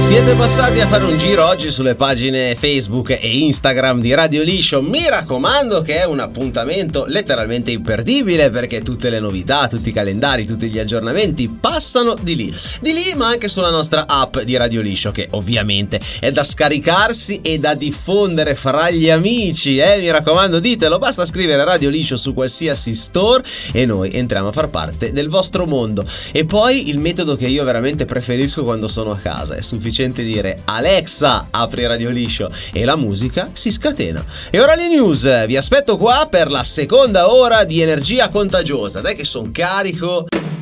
Siete passati a fare un giro oggi sulle pagine Facebook e Instagram di Radio Liscio. Mi raccomando che è un appuntamento letteralmente imperdibile, perché tutte le novità, tutti i calendari, tutti gli aggiornamenti passano di lì, ma anche sulla nostra app di Radio Liscio, che ovviamente è da scaricarsi e da diffondere fra gli amici. Mi raccomando, ditelo, basta scrivere Radio Liscio su qualsiasi store e noi entriamo a far parte del vostro mondo. E poi il metodo che io veramente preferisco quando sono a casa: è sufficiente dire Alexa, apri Radio Liscio, e la musica si scatena. E ora le news, vi aspetto qua per la seconda ora di energia contagiosa. Dai che son carico.